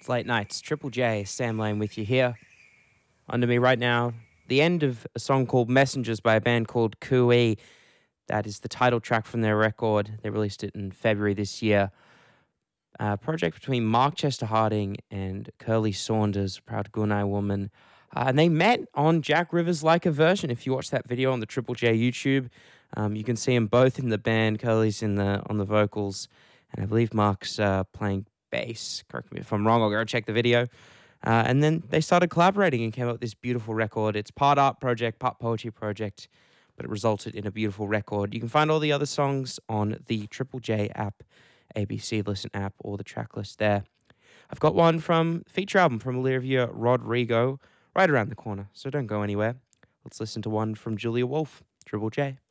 It's late nights. Triple J, Sam Lane with you here. Under me right now, the end of a song called Messengers by a band called Cooee. That is the title track from their record. They released it in February this year. A project between Mark Chester Harding and Curly Saunders, proud Gunai woman. And they met on Jack Rivers' Like a Version. If you watch that video on the Triple J YouTube, you can see them both in the band. Curly's on the vocals, and I believe Mark's playing bass. Correct me if I'm wrong. I'll go check the video. And then they started collaborating and came up with this beautiful record. It's part art project, part poetry project, but it resulted in a beautiful record. You can find all the other songs on the Triple J app, ABC Listen app, or the track list there. I've got one from feature album from Olivia Rodrigo right around the corner, so don't go anywhere. Let's listen to one from Julia Wolf, Triple J.